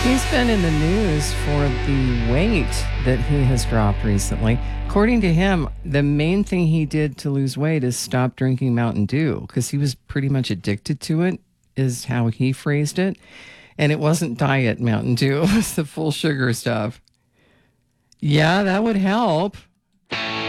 He's been in the news for the weight that he has dropped recently. According to him, the main thing he did to lose weight is stop drinking Mountain Dew because he was pretty much addicted to it, is how he phrased it. And it wasn't diet Mountain Dew, it was the full sugar stuff. Yeah, that would help.